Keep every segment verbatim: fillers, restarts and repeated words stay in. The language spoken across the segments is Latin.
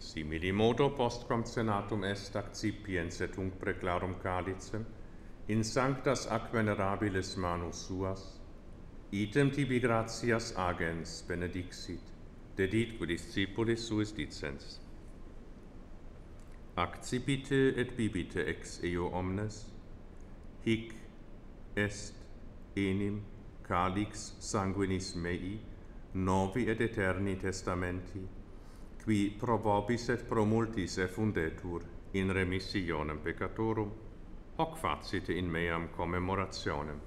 Simili modo postquam senatum est accipiens et tunc preclarum calicem, in sanctas ac venerabilis manus suas, item tibi gratias agens benedixit, dedit quid discipulis suis dicens. Accipite et bibite ex eo omnes, hic est enim calix sanguinis mei, novi et eterni testamenti, qui pro vobis et pro multis effundetur in remissionem peccatorum, hoc facite in meam commemorationem.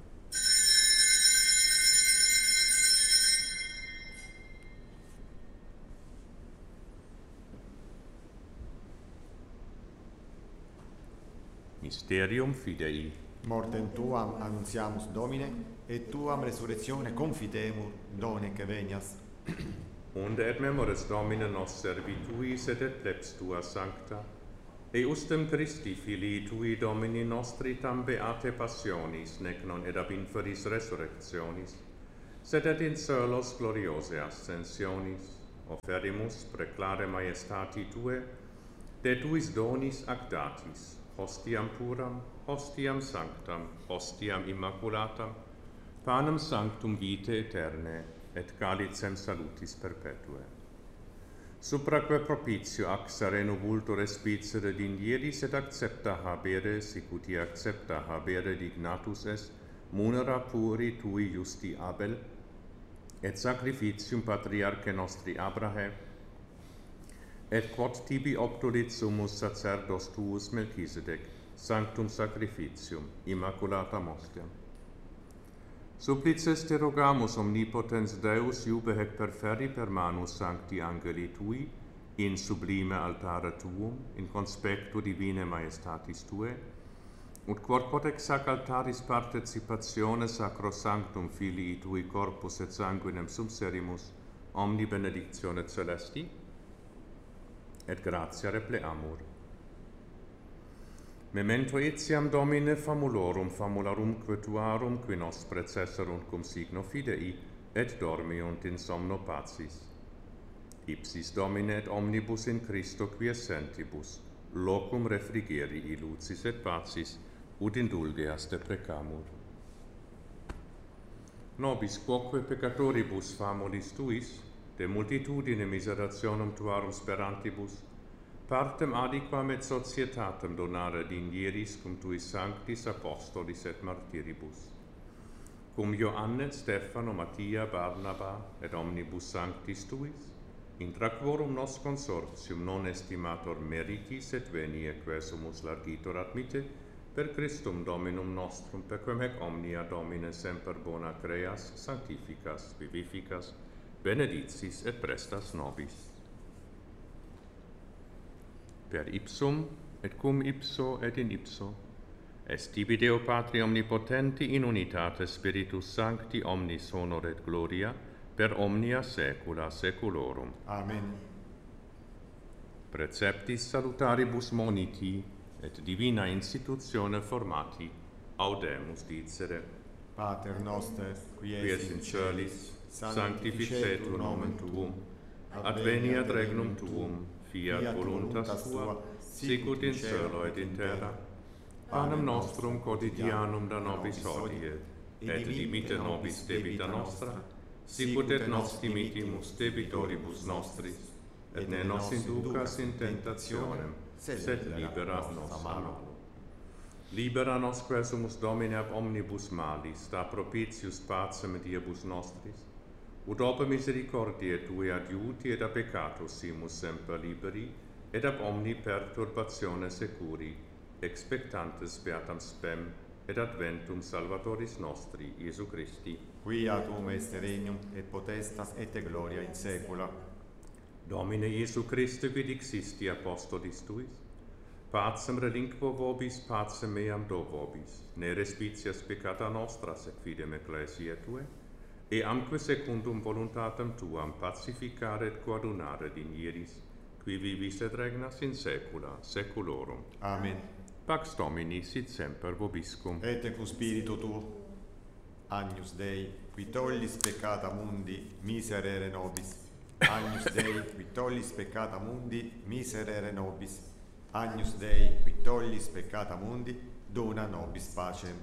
Mysterium fidei. Mortem tuam annuntiamus Domine, et tuam resurrectione confidemur, donec venias. Unde et memoris Domine nos servituis et et plebs tua sancta, eustem Christi filii tui Domini nostri tam beate passionis, nec non ed ab inferis resurrectionis, sed et in celos gloriose ascensionis, offerimus preclare majestati tue, de tuis donis ac datis, hostiam puram, hostiam sanctam, hostiam immaculatam, panem sanctum vitae aeterne, et calicem salutis perpetue. Supraque propitio ac sereno vultur respicere dindieris et accepta habere, sicuti accepta habere dignatus est, munera puri tui justi Abel, et sacrificium patriarche nostri Abraham, et quod tibi obtulit summus sacerdos tuus Melchisedec, sanctum sacrificium, immaculatam ostiam. Supplices te rogamus omnipotens Deus iube hec perferi per manus sancti angeli tui, in sublime altare tuum, in conspectu divine majestatis tue, ut quod codex sac altaris participatione sacro sanctum filii tui corpus et sanguinem subserimus, omni benedictione celesti, et gratia repleamur. Memento etiam Domine famulorum famularumque tuarum, qui nos precesserunt cum signo fidei, et dormiunt in somno pacis. Ipsis Domine et omnibus in Christo quiescentibus, locum refrigerii lucis et pacis, ut indulgeas te precamur. Nobis quoque peccatoribus famulis tuis, de multitudine miserationem tuarum sperantibus, partem adiquam et societatem donare dignieris cum tuis sanctis apostolis et martyribus, cum Ioanne, Stefano, Mattia, Barnaba, et omnibus sanctis tuis, intra quorum nos consortium non estimator meritis et venie quesumus largitor admite, per Christum Dominum nostrum, per quem hec omnia Domine semper bona creas, sanctificas, vivificas, benedicis et prestas nobis. Per ipsum, et cum ipso, et in ipso, est tibi Deo Patri omnipotenti in unitate Spiritus Sancti omnis honor et gloria, per omnia saecula saeculorum. Amen. Preceptis salutaribus moniti, et divina institutione formati, audemus dicere. Pater noster, qui Qui es in celis, sanctificetur nomen tuum, adveniat regnum tuum, fiat voluntas tua, sicut in cielo et in terra. Panem nostrum quotidianum da nobis hodie, et dimitte nobis debita nostra, sicut et nos dimittimus debitoribus nostris, et ne nos inducas in tentationem, sed libera nos a malo. Libera nos quesumus Domine ab omnibus malis, da propitius pacem diebus nostris, ut ope misericordiae tui adiuti et a peccatus simus semper liberi, et ab omni perturbatione securi, expectantes beatam spem, et adventum Salvatoris nostri, Iesu Christi. Quia tuum est regnum, et potestas, et gloria in saecula. Domine Iesu Christe, vid existi apostolis tuis, pacem relinquo vobis, pacem meam do vobis, ne respicias peccata nostra, sec fidem ecclesiae tue, e amque secundum voluntatem tuam pacificare et coadunare dignieris, qui vivis et regnas in saecula saeculorum. Amen. Pax Domini sit semper vobiscum. Et cum spiritu tuo, Agnus Dei, qui tollis peccata mundi, miserere nobis. Agnus Dei, qui tollis peccata mundi, miserere nobis. Agnus Dei, qui tollis peccata mundi, dona nobis pacem.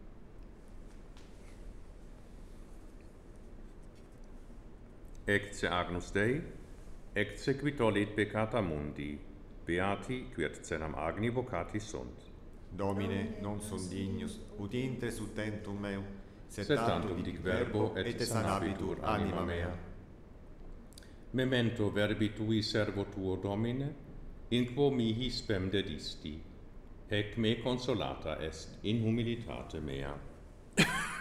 Ecce Agnus Dei, ecce qui tollit peccata mundi, beati qui et cenam agni vocati sunt. Domine, non sum dignus, ut intres ut tentum meum, sed Sed tantum dic verbo et sanabitur anima mea. Memento verbi tui servo tuo, Domine, in quo mihi spem dedisti, ec me consolata est in humilitate mea.